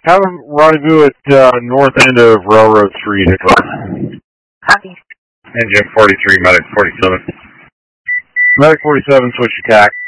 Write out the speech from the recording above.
Have a rendezvous at north end of Railroad Street, Hickory. Copy. Engine 43, Medic 47. Medic 47, switch attack.